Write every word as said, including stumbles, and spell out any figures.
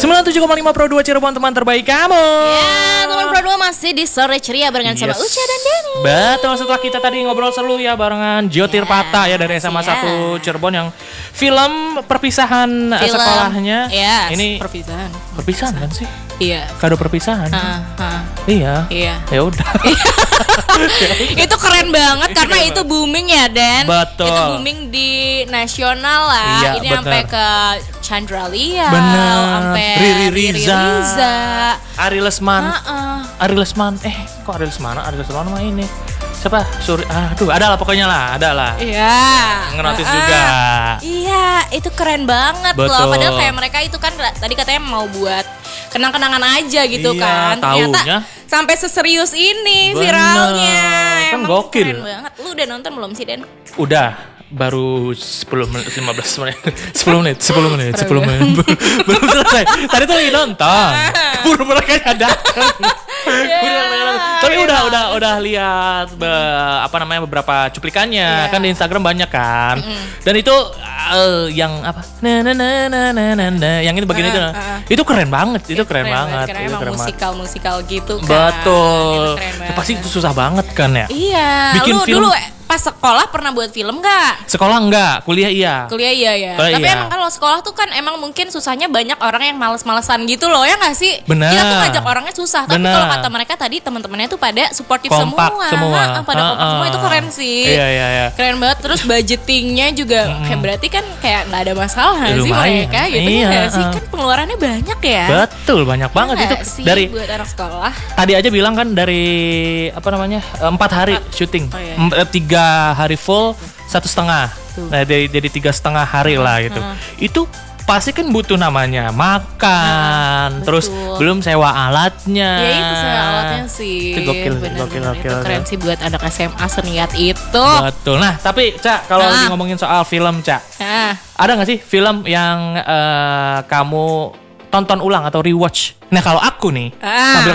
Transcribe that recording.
sembilan puluh tujuh koma lima Pro dua Cirebon, teman terbaik kamu. Ya, teman Pro dua masih di Sore Ceria barengan Yes. sama Uca dan Denny. Betul, setelah kita tadi ngobrol seru ya barengan Gio Tirpata ya dari S M A siap. satu Cirebon yang film perpisahan eh, Film, sekolahnya. ya, Ini perpisahan. perpisahan kan sih? Iya. Kado perpisahan. Ah, ah. Iya. Iya. Ya udah. Itu keren banget Itu karena keren itu booming ya, Dan. Betul. Itu booming di nasional lah. Iya, Ini bener. sampai ke Chandra Lia, Bener. sampai Riri Riri Riza. Riza. Ari Lesman. Heeh. Ari Lesman. Eh, kok Ari Lesman? Ari Lesman mah ini. Siapa? Suri. Aduh, ada lah pokoknya lah, ada lah. Iya. Ngenotis Heeh. juga. Iya, itu keren banget Betul. loh. Padahal kayak mereka itu kan tadi katanya mau buat kenang-kenangan aja gitu Iya, kan. taunya. Ternyata sampai seserius ini Bener. viralnya. Kan Emang gokil. Keren banget. Lu udah nonton belum sih, Den? Udah. Baru sepuluh menit, lima belas menit, sepuluh menit, sepuluh menit, sepuluh ya? menit, belum selesai. Tadi tuh lagi nonton, baru mereka nyadar. Tapi udah, udah, udah lihat be- apa namanya beberapa cuplikannya, Iya. kan di Instagram banyak kan. Dan itu eh, yang apa? Na na na na na na na, yang itu bagian Ah, itu, ah, ah. itu keren banget, itu keren, banget. Karena itu emang keren banget. musikal-musikal gitu kan. Betul. Itu keren Itu banget. pasti itu susah banget kan ya. Iya. Bikin Lu film. dulu pas sekolah pernah buat film gak? Sekolah enggak, kuliah iya. Kuliah iya ya. Kuliah Tapi iya. emang kalau sekolah tuh kan emang mungkin susahnya banyak orang yang males-malesan gitu loh, ya nggak sih? Bener. Kita tuh ngajak orangnya susah. Tapi Bener. kalau kata mereka tadi teman-temannya tuh pada suportif Kompak semua. semua. Ah, pada kompak Ah, semua, itu ah. keren sih. Iya, iya, iya. Keren banget. Terus budgetingnya juga kayak berarti kan kayak nggak ada masalah nggak sih Lumayan. mereka gitu Iya, ya nggak sih? ah. Kan pengeluarannya banyak ya. Betul, banyak banget Iya itu nggak sih, dari buat anak sekolah. tadi aja bilang kan dari apa namanya eh, empat hari syuting. Oh, iya. Em- eh, tiga hari full, satu setengah. Tuh. Nah jadi, jadi tiga setengah hari lah gitu. Itu pasti kan butuh namanya makan, Nah, terus betul. belum sewa alatnya. Ya itu saya alatnya sih. Itu gokil, Bener-bener. gokil, gokil, Itu keren gokil. sih buat anak S M A seniat itu. Betul. Nah tapi Cak, kalau Ah. lagi ngomongin soal film Cak, Nah, ada nggak sih film yang eh, kamu tonton ulang atau rewatch? Nah kalau aku nih Ah. sambil